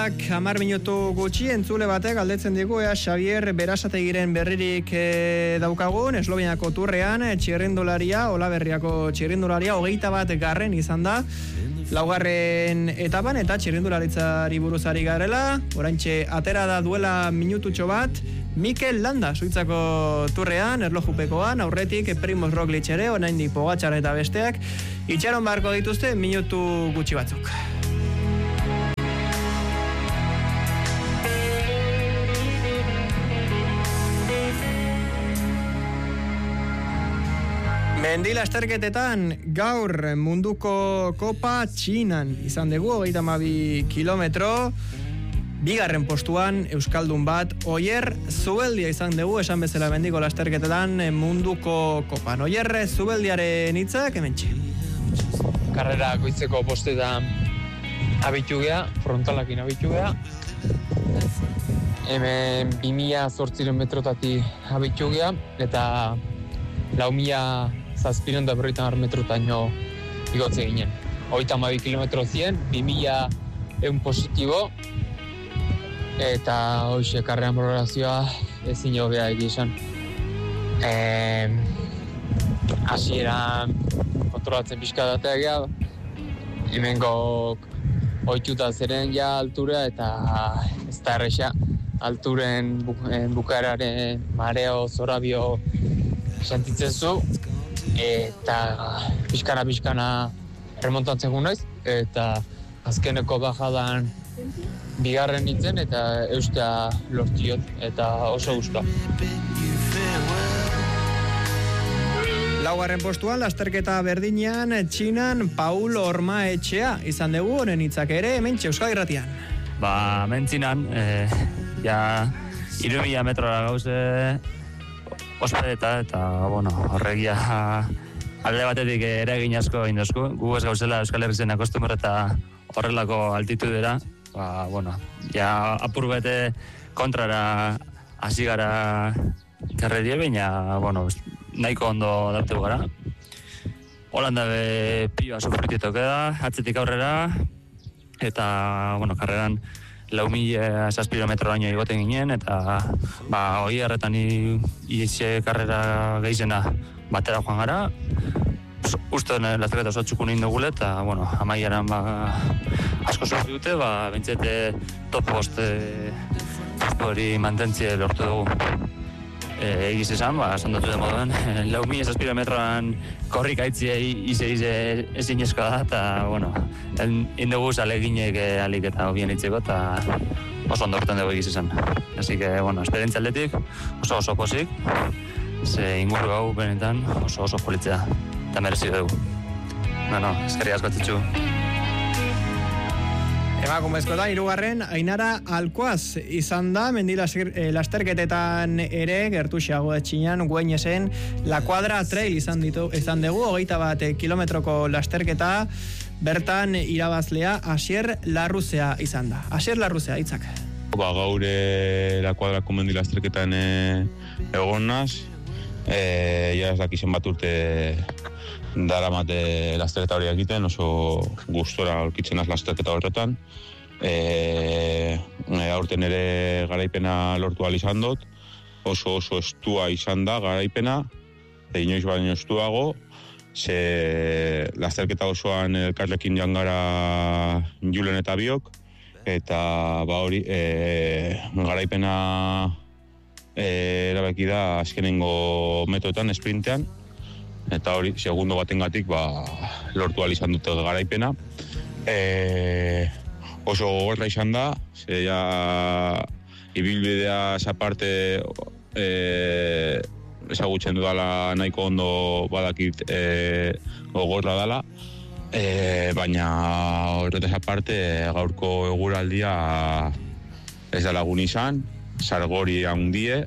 Orduak 10 minutu gutxi entzule batek galdetzen digu Xavier Berasategiren berririk daukagun Esloveniako turrean txirrindularia, Olaberriako txirrindularia 21 garren izan da laugarren etapan eta txirrindularitzari buruzari garela. Oraintxe atera da duela minututxo bat Mikel Landa Suitzako turrean, erlojupekoan, aurretik Primoz Roglic ere, oraindik Pogačar eta besteak itxaron beharko dituzte minutu gutxi batzuk. Mendi lasterketetan gaur munduko kopa Txinan izan dugu, 32 kilometro, bigarren postuan euskaldun bat, Oier Zubeldia izan dugu, esan bezala mendiko lasterketetan munduko kopan. Oier Zubeldiaren hitzak hementxe. Karrera goitzeko postetan abitu geha, frontalakin abitu geha. Hemen 2008 metrotatik abitu geha, eta 4.750 metrotaino igotze ginen. 32 kilometro zien, 2.000 positibo, eta hoxe karrean valorazioa ezin hobea egizan. Hasieran kontrolatzen pixka datea geha, hemengo ohituta zeren ja altura eta ez da erresa alturen bukaeraren mareo, zorabio sentitzen zu, eta pixkana remontatzen gu naiz, eta azkeneko bajadan bigarren nintzen eta eustea lortiot, eta oso guztua. Laugarren postuan, lasterketa berdinean, Txinan, Paul Ormaetxea izan dugu, honen hitzak ere, hementxe Euskal Irratian. Mentzinan, ja, 3.000 metrora gauze ospedeta, eta, horregia alde batetik eragin asko indosku. Gu ez gauzela Euskal Herrizen akostumur eta horrelako altitudera, ja apur bete kontrara hasi gara karrerie, baina, nahiko ondo adapteu gara. Holanda be piba sufritietok da, atzetik aurrera, eta, karreran 4.000 metroraino igoten ginen, eta Oierretan ize karrera gehizena batera joan gara. Uste lasterketa oso txukun egin dugule, eta amaieran asko sufri dute, bintzete top post hori mantentzie lortu dugu. Egiz esan, esan dut den moduen, 4.000 metroan korrik aitzia ize ezin eskoa da, eta indugu aleginek alik eta obien itzeko, eta oso ondo horretan dugu egiz esan. Así que, esperientzia aldetik, oso pozik, ze inguru gau benetan oso politzea, eta merezi dugu. Eskerri asko atzitzu. Emakumezkoetan, hirugarren Ainara Alkoaz izan da, mendi lasterketetan ere, gertuxeago Txinan, Güeñesen, La Cuadra Trail izan dugu, 21 kilometroko lasterketa, bertan irabazlea Asier Larruzea izan da. Asier Larruzea, hitzak. Gaur La Cuadrako mendi lasterketan egon naz, ja ez dakizien bat urte daramate lasterketa hori egiten, oso gustora aurkitzen az lasterketa horretan. Aurten ere garaipena lortu ahal izan dut, oso estua izan da garaipena, inoiz baino estuago, ze lasterketa osoan elkarrekin joan gara Julen eta biok, eta hori garaipena erabaki da azkenengo metoetan, sprintean, eta hori, segundo batengatik lortu ahal izan dute garaipena. Oso gogorra izan da, ze ja ibilbidea esa parte ezagutzen dudala nahiko ondo badakit gogorra dala, baina horretaz aparte gaurko eguraldia ez da lagun izan, sargori handie,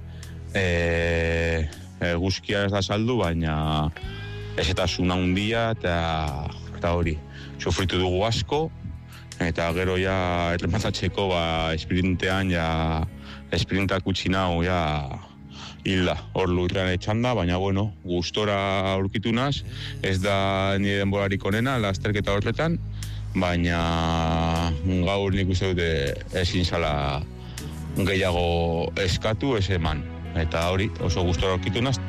eguzkia ez da saldu, baina ezetasun handia eta hori, sufritu dugu asko, eta gero ja errematatzeko esprintean esprintak utzi nau hilda, hor lurrean etxanda, baina gustora aurkitu naz, ez da nire denborarik onena lasterketa horretan, baina gaur nik uste dute ezin zala gehiago eskatu, ez eman. Eta hori, oso gustora aurkitu naz.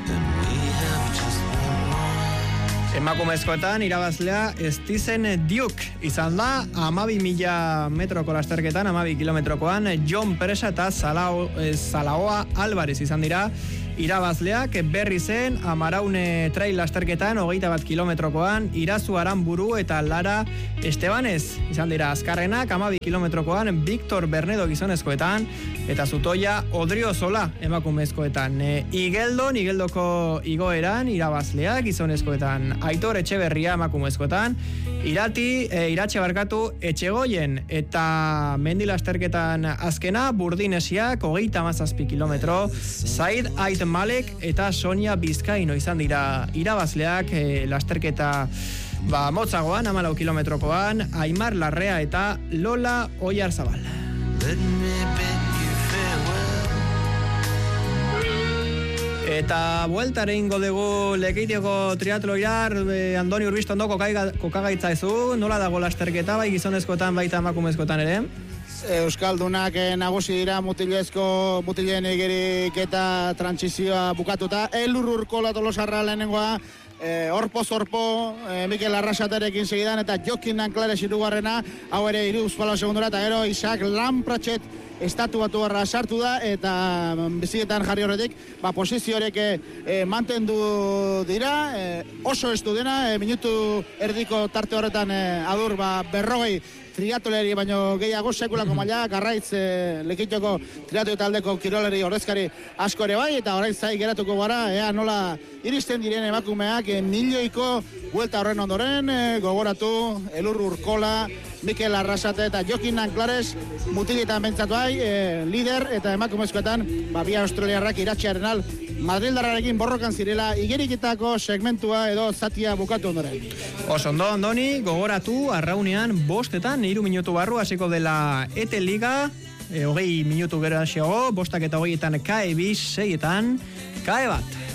Emakumezkoetan irabazlea Estizen Duke izan da 12.000 metroko lasterketan, 12 kilometrokoan John Presa eta Zalaoa Alvarez izan dira irabazleak. Berri zen Amaraune trail lasterketan 21 kilometrokoan Irazu Aranburu eta Lara Estebanez izan dira azkarrenak, 12 kilometrokoan Victor Bernedo gizonezkoetan eta Zutoia Odriozola emakumezkoetan. Igeldoko igoeran irabazleak gizonezkoetan Aitor Etxeberria emakumezkoetan, Iratxe barkatu Etxegoien eta mendi lasterketan azkena Burdinesiak 37 kilometro, Zaid Ait Malek eta Sonia Bizkaino izan dira irabazleak lasterketa motzagoan, 14 kilometrokoan, Aimar Larrea eta Lola Oyarzabal. Eta bueltare ingo dugu Lekeitioko triatloiar, Andoni Urbisto ondo kokagaitza ezu, nola dago lasterketa, bai gizonezkoetan baita emakumezkoetan ere? Euskaldunak nagusi dira mutilen egerik eta trantsizioa bukatuta. Elur Urkola Tolosarra lehenengoa, Orpo, Mikel Arrasaterekin segidan eta Jokin Anklares hirugarrena, hau ere 3 segundora, eta gero Isaac Lampratxet estatu batu barra sartu da, eta biziketan jarri horretik, posizioarek mantendu dira, oso estu dena, minutu erdiko tarte horretan adur 40 triatoleri baino gehiago sekulako maila, Garraitz Lekeitioko triatlo taldeko kiroleri ordezkari asko ere bai, eta orain zai geratuko gara, ea nola iristen diren emakumeak milioiko buelta horren ondoren, gogoratu Elur Urkola, Mikel Arrasate eta Jokin Anklares mutiletan bentsatu bai, lider eta emakumezkoetan, bi australiarrak iratxearen al Madrildarrarekin borrokan zirela igeriketako segmentua edo zatia bukatu ondoren. Oso ondo, Andoni, gogoratu, arraunean 5etan, 3 minutu barru hasiko dela ETE Liga, 20 minutu gero hasiago, 5 eta 20etan KE2, 6etan KE1.